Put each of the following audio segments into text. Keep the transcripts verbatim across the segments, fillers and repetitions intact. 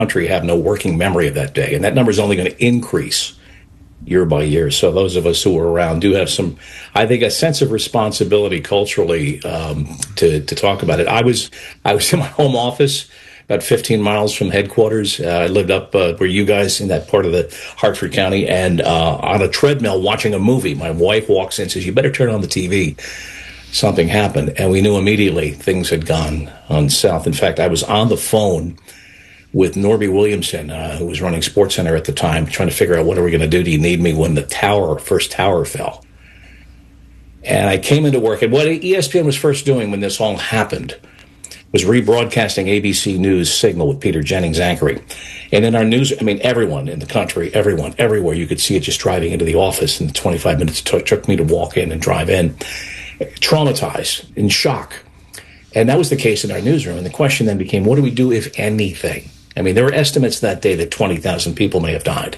country have no working memory of that day. And that number is only going to increase year by year. So those of us who were around do have some, I think, a sense of responsibility culturally um, to, to talk about it. I was I was in my home office about fifteen miles from headquarters. Uh, I lived up uh, where you guys in that part of the Hartford County, and uh, on a treadmill watching a movie. My wife walks in and says, "You better turn on the T V." Something happened, and we knew immediately things had gone on south. In fact, I was on the phone with Norby Williamson, uh, who was running SportsCenter at the time, trying to figure out what are we going to do? Do you need me when the tower, first tower fell? And I came into work, and what E S P N was first doing when this all happened was rebroadcasting A B C News Signal with Peter Jennings anchoring. And in our news, I mean, everyone in the country, everyone, everywhere, you could see it just driving into the office, and the twenty-five minutes it took, took me to walk in and drive in, traumatized, in shock. And that was the case in our newsroom. And the question then became, what do we do, if anything? I mean, there were estimates that day that twenty thousand people may have died.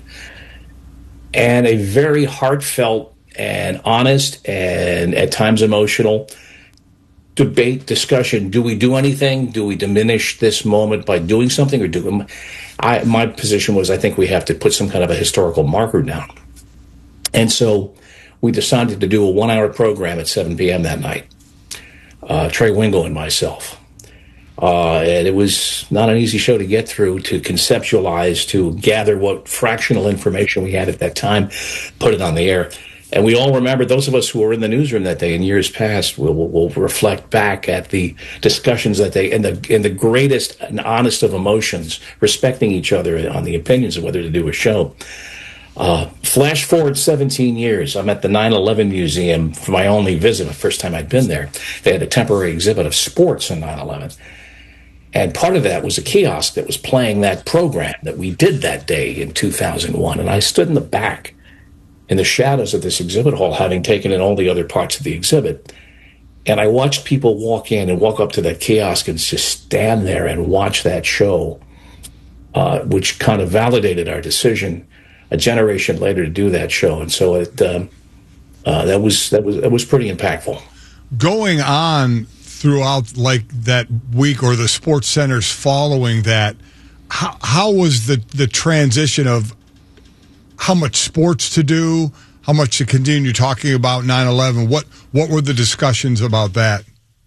And a very heartfelt and honest and at times emotional debate, discussion. Do we do anything? Do we diminish this moment by doing something? Or do I, my position was, I think we have to put some kind of a historical marker down. And so we decided to do a one-hour program at seven p.m. that night, uh, Trey Wingo and myself. Uh, and it was not an easy show to get through, to conceptualize, to gather what fractional information we had at that time, put it on the air. And we all remember, those of us who were in the newsroom that day in years past will will, will reflect back at the discussions that day, and the in the greatest and honest of emotions, respecting each other on the opinions of whether to do a show. Uh, flash forward seventeen years, I'm at the nine eleven Museum for my only visit, the first time I'd been there. They had a temporary exhibit of sports in nine eleven. And part of that was a kiosk that was playing that program that we did that day in two thousand one. And I stood in the back in the shadows of this exhibit hall, having taken in all the other parts of the exhibit. And I watched people walk in and walk up to that kiosk and just stand there and watch that show, uh, which kind of validated our decision a generation later to do that show. And so it um, uh, that was that was that was pretty impactful. Going on throughout like that week, or the sports centers following that, how, how was the, the transition of how much sports to do, how much to continue talking about nine eleven? What what were the discussions about that?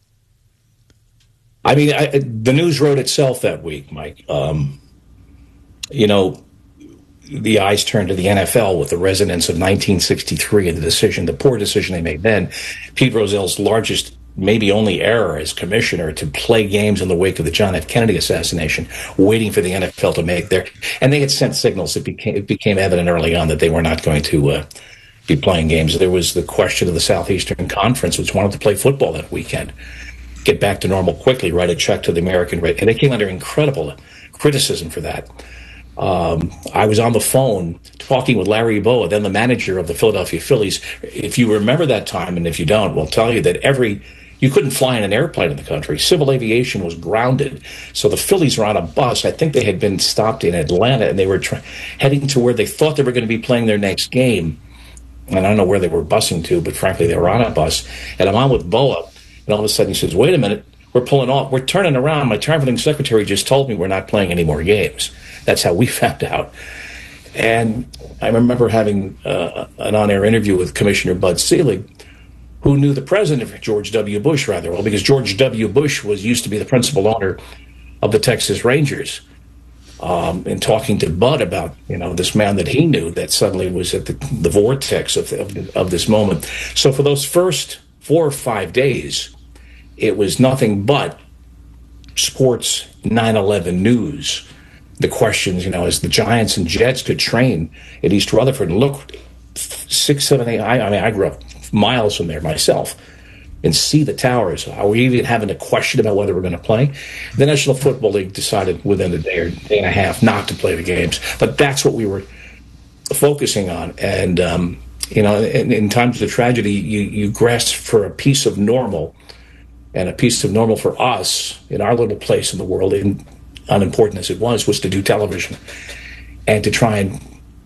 I mean, I, the news wrote itself that week, Mike. Um, you know, the eyes turned to the N F L with the resonance of nineteen sixty-three and the decision, the poor decision they made then. Pete Rozell's largest, maybe only error as commissioner, to play games in the wake of the John F. Kennedy assassination, waiting for the N F L to make their, and they had sent signals. It became, it became evident early on that they were not going to uh, be playing games. There was the question of the Southeastern Conference, which wanted to play football that weekend, get back to normal quickly, write a check to the American, and they came under incredible criticism for that. Um, I was on the phone talking with Larry Bowa, then the manager of the Philadelphia Phillies. If you remember that time, and if you don't, we'll tell you that every you couldn't fly in an airplane in the country. Civil aviation was grounded. So the Phillies were on a bus. I think they had been stopped in Atlanta, and they were tra- heading to where they thought they were going to be playing their next game. And I don't know where they were busing to, but frankly, they were on a bus. And I'm on with Bowa, and all of a sudden he says, wait a minute, we're pulling off. We're turning around. My traveling secretary just told me we're not playing any more games. That's how we found out. And I remember having uh, an on-air interview with Commissioner Bud Selig, who knew the president, George W. Bush, rather well, because George W. Bush was used to be the principal owner of the Texas Rangers. Um, and talking to Bud about, you know, this man that he knew that suddenly was at the, the vortex of, of, of this moment. So for those first four or five days, it was nothing but sports nine eleven news. The questions, you know, as the Giants and Jets could train at East Rutherford and look six, seven, eight. I, I mean, I grew up miles from there myself and see the towers. Are we even having a question about whether we're going to play? The National Football League decided within a day or day and a half not to play the games. But that's what we were focusing on. And, um, you know, in, in times of tragedy, you, you grasp for a piece of normal, and a piece of normal for us in our little place in the world, in unimportant as it was, was to do television and to try and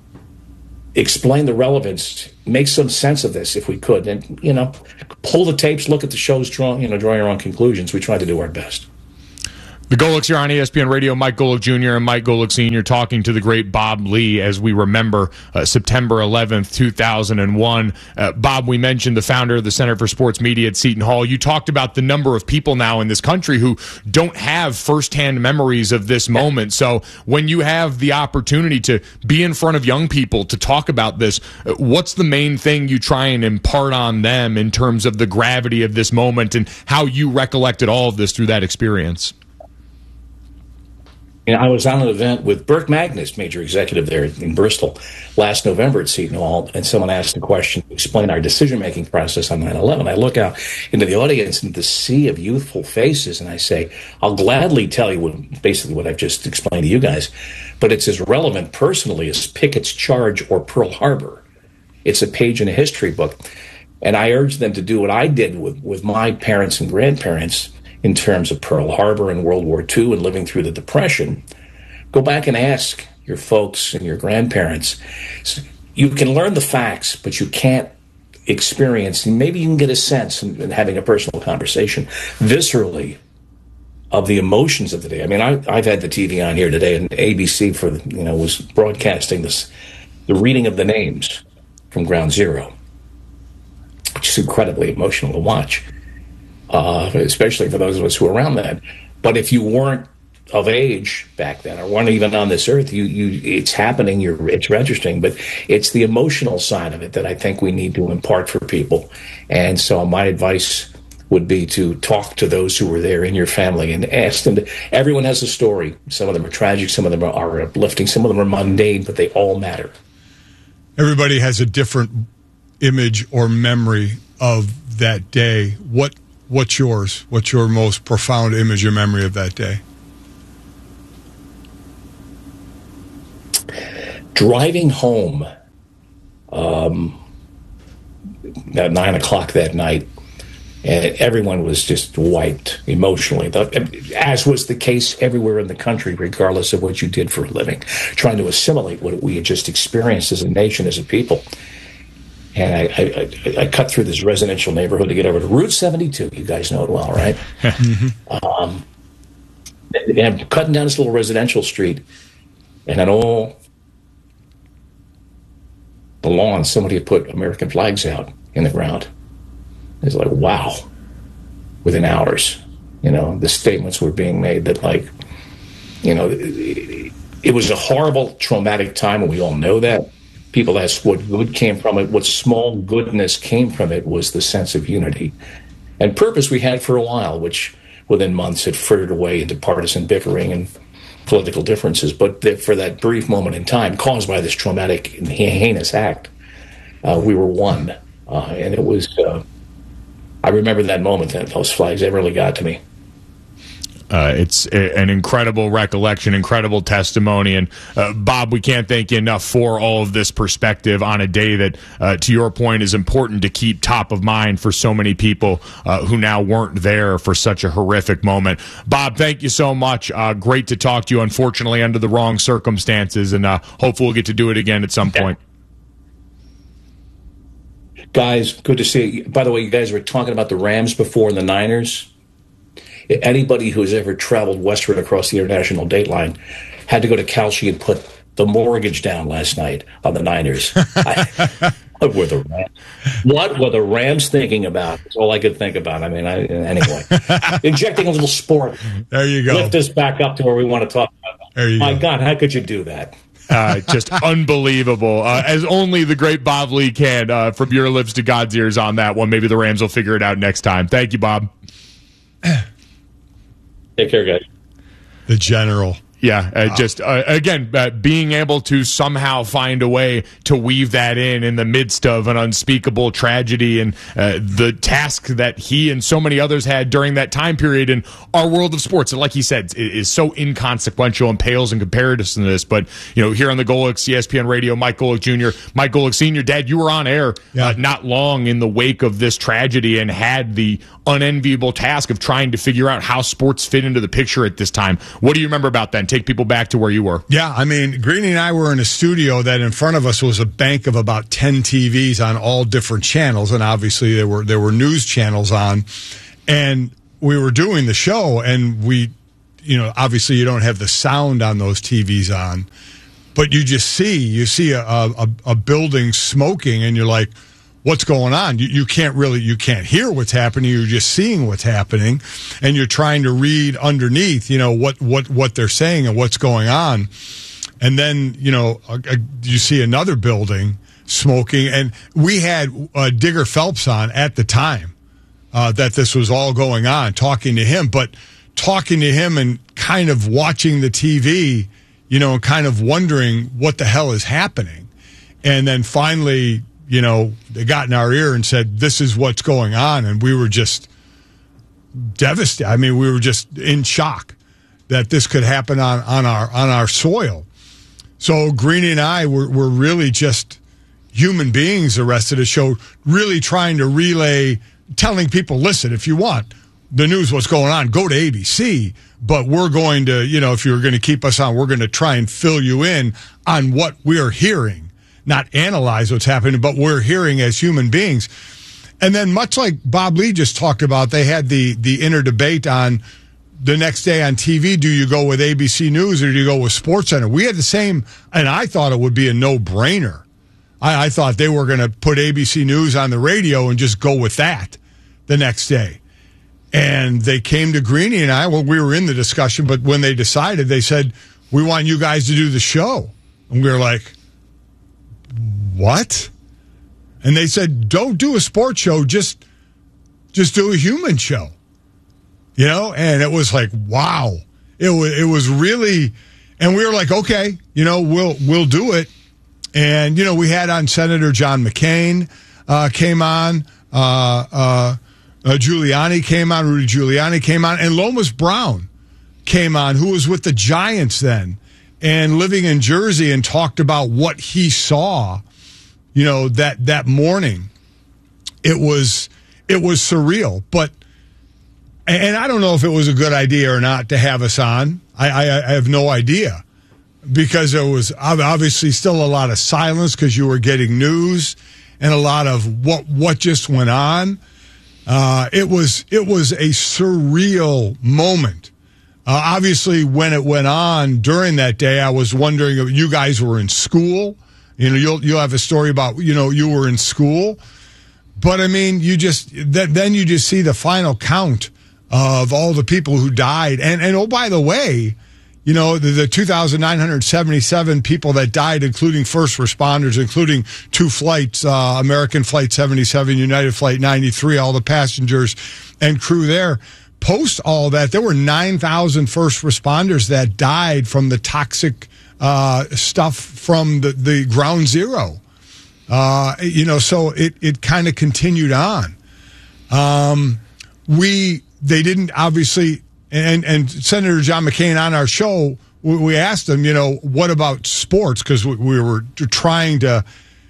explain the relevance, make some sense of this if we could, and, you know, pull the tapes, look at the shows, draw, you know, draw your own conclusions. We tried to do our best. The Golics here on E S P N Radio. Mike Golic Junior and Mike Golic Senior talking to the great Bob Lee as we remember uh, September eleventh, two thousand one. Uh, Bob, we mentioned the founder of the Center for Sports Media at Seton Hall. You talked about the number of people now in this country who don't have firsthand memories of this moment. So when you have the opportunity to be in front of young people to talk about this, uh, what's the main thing you try and impart on them in terms of the gravity of this moment and how you recollected all of this through that experience? You know, I was on an event with Burke Magnus, major executive there in Bristol, last November at Seton Hall, and someone asked the question to explain our decision-making process on nine eleven. I look out into the audience and the sea of youthful faces, and I say, I'll gladly tell you what, basically what I've just explained to you guys, but it's as relevant personally as Pickett's Charge or Pearl Harbor. It's a page in a history book. And I urge them to do what I did with, with my parents and grandparents in terms of Pearl Harbor and World War Two and living through the Depression. Go back and ask your folks and your grandparents. You can learn the facts, but you can't experience, and maybe you can get a sense in, in having a personal conversation viscerally of the emotions of the day. I mean, I, I've had the T V on here today, and A B C for the, you know was broadcasting this, the reading of the names from Ground Zero, which is incredibly emotional to watch. Uh, especially for those of us who were around that. But if you weren't of age back then, or weren't even on this earth, you, you, it's happening, you're, it's registering, but it's the emotional side of it that I think we need to impart for people. And so my advice would be to talk to those who were there in your family and ask them to, everyone has a story. Some of them are tragic, some of them are uplifting, some of them are mundane, but they all matter. Everybody has a different image or memory of that day. What What's yours? What's your most profound image or memory of that day? Driving home um, at nine o'clock that night, and everyone was just wiped emotionally, as was the case everywhere in the country, regardless of what you did for a living, trying to assimilate what we had just experienced as a nation, as a people. And I, I, I cut through this residential neighborhood to get over to Route seventy-two. You guys know it well, right? mm-hmm. um, and I'm cutting down this little residential street, and then all the lawn, somebody had put American flags out in the ground. It's like, wow. Within hours, you know, the statements were being made that, like, you know, it, it was a horrible, traumatic time, and we all know that. People ask what good came from it. What small goodness came from it was the sense of unity and purpose we had for a while, which within months had frittered away into partisan bickering and political differences. But for that brief moment in time, caused by this traumatic and heinous act, uh, we were one. Uh, and it was, uh, I remember that moment, that those flags, they really got to me. Uh, it's a, an incredible recollection, incredible testimony. And, uh, Bob, we can't thank you enough for all of this perspective on a day that, uh, to your point, is important to keep top of mind for so many people uh, who now weren't there for such a horrific moment. Bob, thank you so much. Uh, great to talk to you, unfortunately, under the wrong circumstances, and uh, hopefully we'll get to do it again at some point. Guys, good to see you. By the way, you guys were talking about the Rams before and the Niners. Anybody who's ever traveled westward across the international date line had to go to Calci and put the mortgage down last night on the Niners. I, what were the Rams? What were the Rams thinking about? That's all I could think about. I mean, I, anyway, injecting a little sport. There you go. Lift us back up to where we want to talk about. There you My go. God, how could you do that? Uh, just unbelievable, uh, as only the great Bob Lee can. Uh, from your lips to God's ears on that one. Maybe the Rams will figure it out next time. Thank you, Bob. Take care, guys. The general. Yeah, uh, just, uh, again, uh, being able to somehow find a way to weave that in in the midst of an unspeakable tragedy and uh, the task that he and so many others had during that time period in our world of sports. And like he said, it is so inconsequential and pales in comparison to this. But, you know, here on the Golics, E S P N Radio, Mike Golic Junior, Mike Golic Senior, Dad, you were on air yeah. uh, not long in the wake of this tragedy and had the unenviable task of trying to figure out how sports fit into the picture at this time. What do you remember about that? Take people back to where you were. Yeah, I mean, Greeny and I were in a studio that in front of us was a bank of about ten T Vs on all different channels, and obviously there were there were news channels on, and we were doing the show, and we you know, obviously you don't have the sound on those T Vs on, but you just see, you see a, a, a building smoking and you're like, what's going on? You, you can't really, you can't hear what's happening. You're just seeing what's happening and you're trying to read underneath, you know, what, what, what they're saying and what's going on. And then, you know, uh, you see another building smoking, and we had uh, Digger Phelps on at the time uh, that this was all going on, talking to him, but talking to him and kind of watching the T V, you know, and kind of wondering what the hell is happening. And then finally, you know, they got in our ear and said, this is what's going on. And we were just devastated. I mean, we were just in shock that this could happen on, on our on our soil. So Greeny and I were, were really just human beings the rest of the show, really trying to relay, telling people, listen, if you want the news, what's going on, go to A B C. But we're going to, you know, if you're going to keep us on, we're going to try and fill you in on what we're hearing, not analyze what's happening, but we're hearing as human beings. And then much like Bob Lee just talked about, they had the, the inner debate on the next day on T V, do you go with A B C News or do you go with SportsCenter? We had the same, and I thought it would be a no-brainer. I, I thought they were going to put A B C News on the radio and just go with that the next day. And they came to Greeny and I, well, we were in the discussion, but when they decided, they said, we want you guys to do the show. And we were like, what? And they said, don't do a sports show, just, just do a human show. You know, and it was like, wow, it was, it was really, and we were like, okay, you know, we'll, we'll do it. And, you know, we had on Senator John McCain, uh, came on, uh, uh, uh, Giuliani came on, Rudy Giuliani came on, and Lomas Brown came on, who was with the Giants then and living in Jersey, and talked about what he saw, you know, that, that morning. It was, it was surreal, but, and I don't know if it was a good idea or not to have us on. I, I, I have no idea, because there was obviously still a lot of silence because you were getting news and a lot of what what just went on. Uh, it was it was a surreal moment. Uh, obviously, when it went on during that day, I was wondering if you guys were in school. You know, you'll you'll have a story about, you know, you were in school, but I mean, you just that then you just see the final count of all the people who died. And, and oh, by the way, you know, the, the two thousand nine hundred seventy-seven people that died, including first responders, including two flights, uh, American Flight seventy-seven, United Flight ninety-three, all the passengers and crew there. Post all that, there were nine thousand first responders that died from the toxic uh, stuff from the, the ground zero. Uh, you know, so it, it kind of continued on. Um, we... They didn't obviously, and, and Senator John McCain on our show, we, we asked him, you know, what about sports? Because we, we were trying to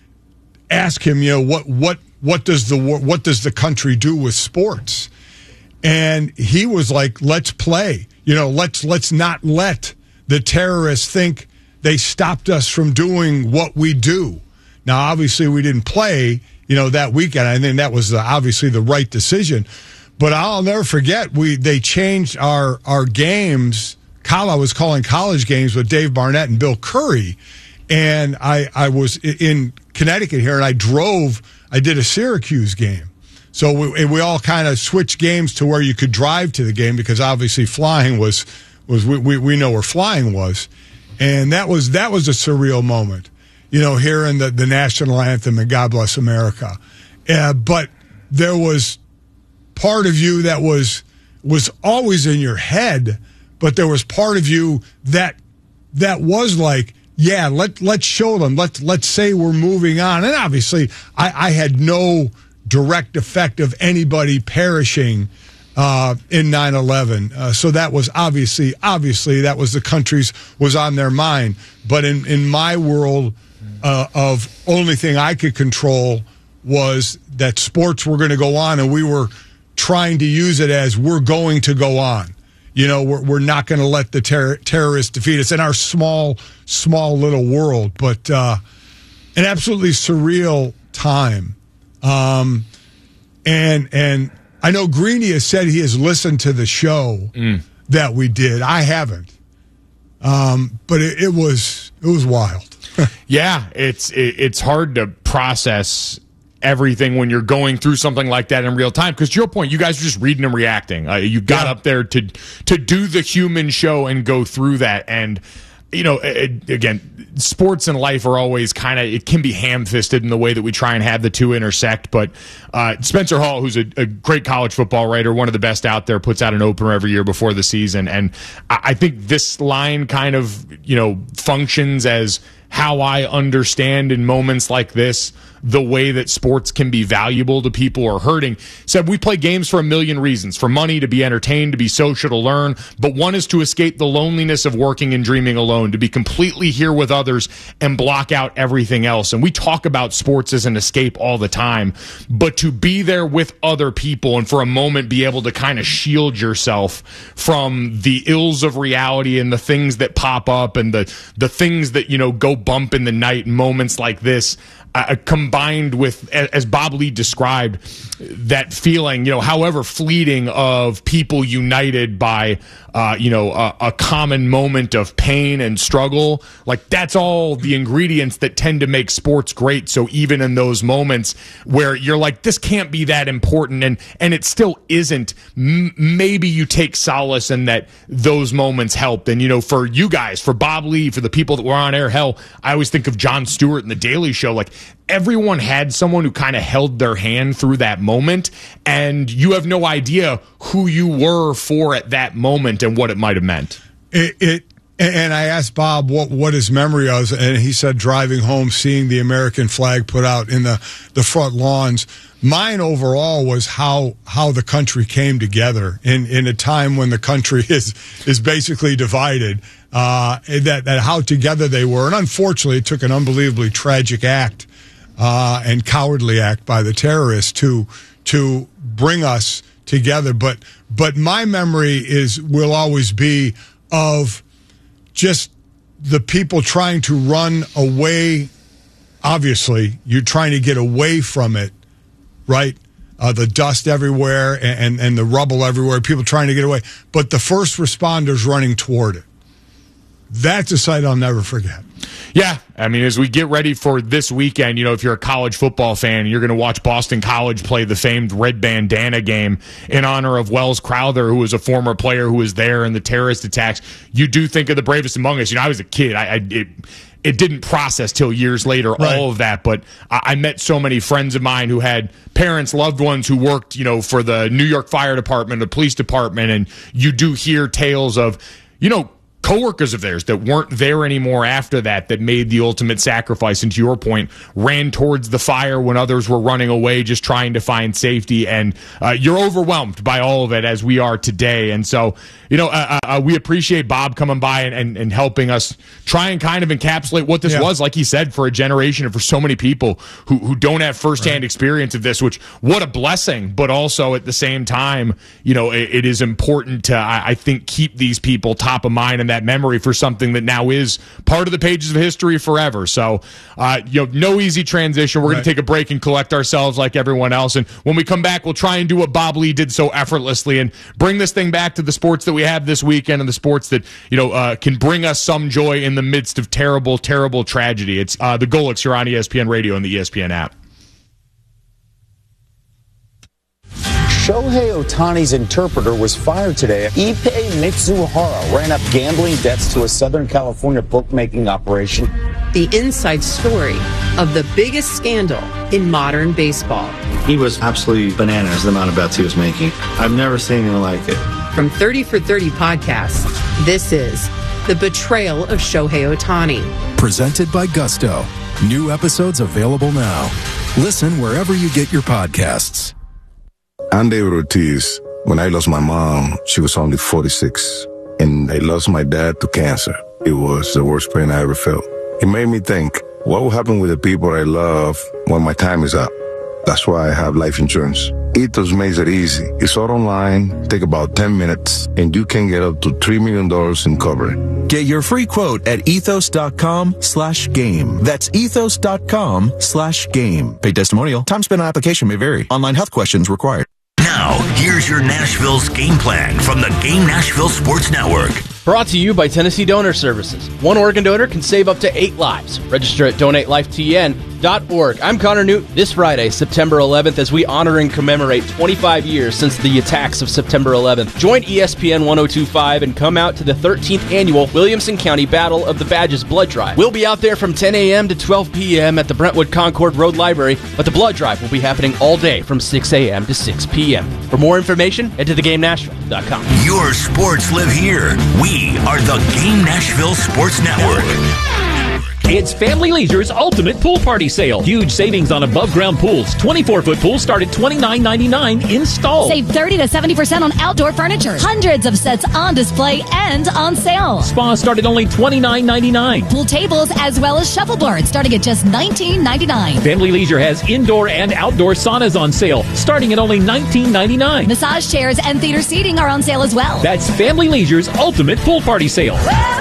ask him, you know, what what what does the what does the country do with sports? And he was like, let's play. You know, let's let's not let the terrorists think they stopped us from doing what we do. Now, obviously, we didn't play, you know, that weekend. I think that was the, obviously the right decision. But I'll never forget, we they changed our our games. I was calling college games with Dave Barnett and Bill Curry. And I, I was in Connecticut here, and I drove, I did a Syracuse game. So we, we all kind of switched games to where you could drive to the game, because obviously flying was, was we, we, we know where flying was. And that was that was a surreal moment, you know, hearing the, the national anthem and God Bless America. Uh, but there was part of you that was was always in your head, but there was part of you that that was like, yeah, let let's show them. Let's let's say we're moving on. And obviously, I, I had no direct effect of anybody perishing uh, in nine eleven. Uh, so that was obviously obviously that was the country's was on their mind. But in in my world uh, of only thing I could control was that sports were going to go on, and we were trying to use it as we're going to go on. You know, we're, we're not going to let the ter- terrorists defeat us in our small, small little world. But uh, an absolutely surreal time. Um, and and I know Greeny has said he has listened to the show, mm. that we did. I haven't. Um, but it, it was it was wild. Yeah, it's it, it's hard to process everything when you're going through something like that in real time. Because to your point, you guys are just reading and reacting. Uh, you got yeah. up there to to do the human show and go through that. And you know, it, again, sports and life are always kind of, it can be ham-fisted in the way that we try and have the two intersect. But uh, Spencer Hall, who's a, a great college football writer, one of the best out there, puts out an opener every year before the season. And I, I think this line kind of, you know, functions as how I understand in moments like this the way that sports can be valuable to people or hurting. Said we play games for a million reasons, for money, to be entertained, to be social, to learn, but one is to escape the loneliness of working and dreaming alone, to be completely here with others and block out everything else. And we talk about sports as an escape all the time, but to be there with other people and for a moment be able to kind of shield yourself from the ills of reality and the things that pop up and the the things that, you know, go bump in the night, moments like this, Uh, combined with, as Bob Lee described, that feeling, you know, however fleeting, of people united by, uh, you know, a, a common moment of pain and struggle. Like, that's all the ingredients that tend to make sports great. So even in those moments where you're like, this can't be that important, and, and it still isn't, m- maybe you take solace in that those moments helped. And, you know, for you guys, for Bob Lee, for the people that were on air, hell, I always think of Jon Stewart and The Daily Show. Like, everyone had someone who kind of held their hand through that moment, and you have no idea who you were for at that moment and what it might have meant. It, it and I asked Bob what, what his memory was, and he said driving home, seeing the American flag put out in the, the front lawns. Mine overall was how how the country came together in, in a time when the country is is basically divided. Uh, that that how together they were, and unfortunately, it took an unbelievably tragic act uh, and cowardly act by the terrorists to to bring us together. But but my memory is will always be of just the people trying to run away. Obviously, you're trying to get away from it, right? Uh, the dust everywhere and, and, and the rubble everywhere, people trying to get away. But the first responders running toward it. That's a sight I'll never forget. Yeah, I mean, as we get ready for this weekend, you know, if you're a college football fan, you're going to watch Boston College play the famed red bandana game in honor of Wells Crowther, who was a former player who was there in the terrorist attacks. You do think of the bravest among us. You know, I was a kid. I, I it, it didn't process till years later, right. all of that. But I, I met so many friends of mine who had parents, loved ones who worked, you know, for the New York Fire Department, the police department, and you do hear tales of, you know, coworkers of theirs that weren't there anymore after that, that made the ultimate sacrifice, and to your point, ran towards the fire when others were running away, just trying to find safety. And uh, you're overwhelmed by all of it, as we are today. And so, you know, uh, uh, we appreciate Bob coming by and, and, and helping us try and kind of encapsulate what this yeah. was, like he said, for a generation and for so many people who, who don't have firsthand right. experience of this, which, what a blessing. But also at the same time, you know, it, it is important to, I, I think, keep these people top of mind and that memory for something that now is part of the pages of history forever. So, uh, you know, no easy transition. We're right. going to take a break and collect ourselves like everyone else. And when we come back, we'll try and do what Bob Lee did so effortlessly and bring this thing back to the sports that we have this weekend and the sports that, you know, uh, can bring us some joy in the midst of terrible, terrible tragedy. It's uh, the Golics. You're on E S P N Radio and the E S P N app. Shohei Ohtani's interpreter was fired today. Ippei Mitsuhara ran up gambling debts to a Southern California bookmaking operation. The inside story of the biggest scandal in modern baseball. He was absolutely bananas, the amount of bets he was making. I've never seen anything like it. From thirty for thirty podcasts, this is The Betrayal of Shohei Ohtani. Presented by Gusto. New episodes available now. Listen wherever you get your podcasts. I'm David Ortiz. When I lost my mom, she was only forty-six. And I lost my dad to cancer. It was the worst pain I ever felt. It made me think, what will happen with the people I love when my time is up? That's why I have life insurance. Ethos makes it easy. It's all online, take about ten minutes, and you can get up to three million dollars in coverage. Get your free quote at ethos.com slash game. That's ethos.com slash game. Paid testimonial. Time spent on application may vary. Online health questions required. Now, Now, here's your Nashville's game plan from the Game Nashville Sports Network. Brought to you by Tennessee Donor Services. One organ donor can save up to eight lives. Register at donate life T N dot org. I'm Connor Newt. This Friday, September eleventh, as we honor and commemorate twenty-five years since the attacks of September eleventh. Join E S P N ten twenty-five and come out to the thirteenth annual Williamson County Battle of the Badges Blood Drive. We'll be out there from ten a.m. to twelve p.m. at the Brentwood Concord Road Library, but the blood drive will be happening all day from six a.m. to six p.m. For more information, head to the game nashville dot com. Your sports live here. We are the Game Nashville Sports Network. It's Family Leisure's ultimate pool party sale. Huge savings on above-ground pools. twenty-four foot pools start at twenty-nine ninety-nine installed. Save thirty to seventy percent on outdoor furniture. Hundreds of sets on display and on sale. Spas start at only twenty-nine ninety-nine. Pool tables as well as shuffleboards starting at just nineteen ninety-nine. Family Leisure has indoor and outdoor saunas on sale starting at only nineteen ninety-nine. Massage chairs and theater seating are on sale as well. That's Family Leisure's ultimate pool party sale.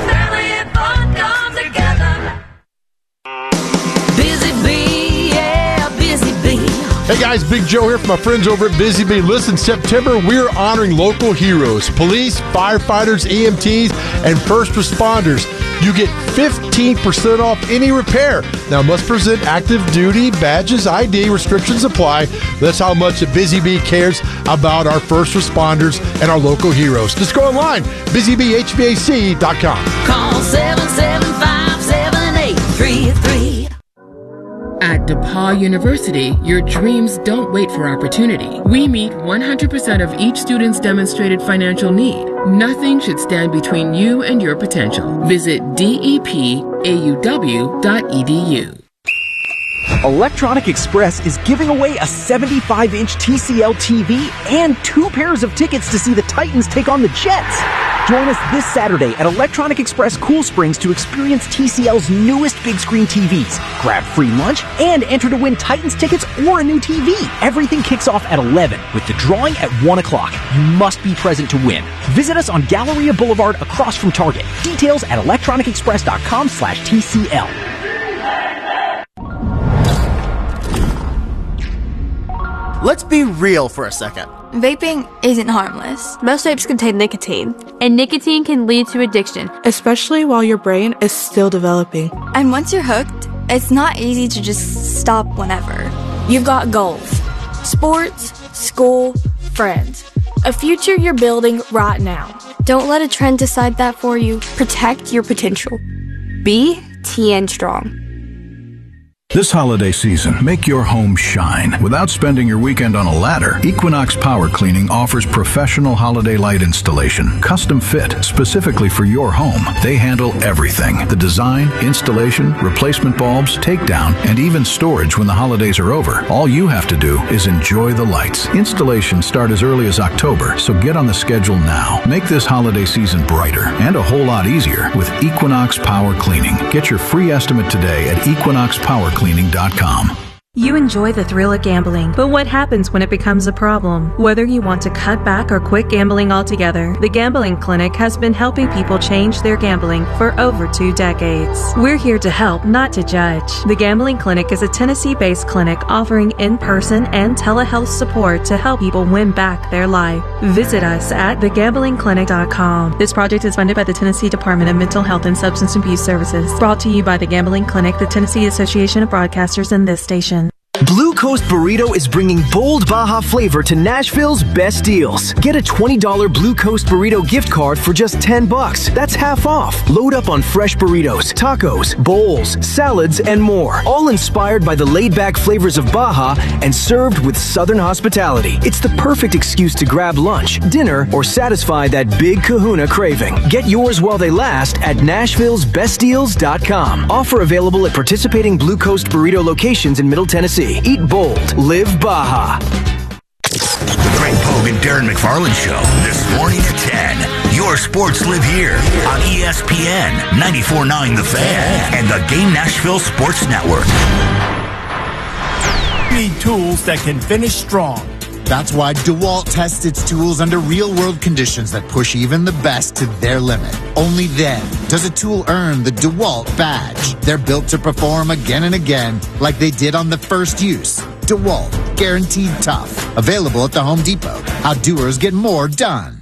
Hey guys, Big Joe here from my friends over at Busy Bee. Listen, September, we're honoring local heroes, police, firefighters, E M Ts, and first responders. You get fifteen percent off any repair. Now, must present active duty badges, I D, restrictions apply. That's how much Busy Bee cares about our first responders and our local heroes. Just go online, busy bee h v a c dot com. Call seven seven five, seven eight three three. At DePaul University, your dreams don't wait for opportunity. We meet one hundred percent of each student's demonstrated financial need. Nothing should stand between you and your potential. Visit D E P A U W dot E D U. Electronic Express is giving away a seventy-five inch T C L T V and two pairs of tickets to see the Titans take on the Jets. Join us this Saturday at Electronic Express Cool Springs to experience T C L's newest big screen T Vs. Grab free lunch and enter to win Titans tickets or a new T V. Everything kicks off at eleven with the drawing at one o'clock. You must be present to win. Visit us on Galleria Boulevard across from Target. Details at electronic express dot com slash T C L. Let's be real for a second. Vaping isn't harmless. Most vapes contain nicotine, and nicotine can lead to addiction, especially while your brain is still developing. And once you're hooked, it's not easy to just stop whenever. You've got goals: sports, school, friends, a future you're building right now. Don't let a trend decide that for you. Protect your potential. Be T N Strong. This holiday season, make your home shine without spending your weekend on a ladder. Equinox Power Cleaning offers professional holiday light installation, custom fit specifically for your home. They handle everything: the design, installation, replacement bulbs, takedown, and even storage when the holidays are over. All you have to do is enjoy the lights. Installations start as early as October, so get on the schedule now. Make this holiday season brighter and a whole lot easier with Equinox Power Cleaning. Get your free estimate today at equinox power cleaning dot com. You enjoy the thrill of gambling, but what happens when it becomes a problem? Whether you want to cut back or quit gambling altogether, the Gambling Clinic has been helping people change their gambling for over two decades. We're here to help, not to judge. The Gambling Clinic is a Tennessee-based clinic offering in-person and telehealth support to help people win back their life. Visit us at the gambling clinic dot com. This project is funded by the Tennessee Department of Mental Health and Substance Abuse Services. Brought to you by the Gambling Clinic, the Tennessee Association of Broadcasters, and this station. Blue Coast Burrito is bringing bold Baja flavor to Nashville's best deals. Get a twenty dollars Blue Coast Burrito gift card for just ten bucks. That's half off. Load up on fresh burritos, tacos, bowls, salads, and more. All inspired by the laid-back flavors of Baja and served with Southern hospitality. It's the perfect excuse to grab lunch, dinner, or satisfy that big kahuna craving. Get yours while they last at nashvilles best deals dot com. Offer available at participating Blue Coast Burrito locations in Middle Tennessee. Eat bold. Live Baja. The Greg Pogue and Darren McFarland Show this morning at ten. Your sports live here on E S P N ninety-four point nine The Fan and the Game Nashville Sports Network. Need tools that can finish strong. That's why DeWalt tests its tools under real-world conditions that push even the best to their limit. Only then does a tool earn the DeWalt badge. They're built to perform again and again like they did on the first use. DeWalt. Guaranteed tough. Available at the Home Depot. How doers get more done.